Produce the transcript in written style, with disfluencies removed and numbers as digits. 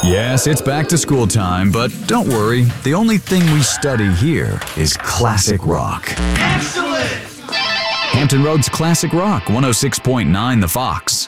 Yes, it's back to school time, but don't worry. The only thing we study here is classic rock. Excellent! Hampton Roads Classic Rock, 106.9 The Fox.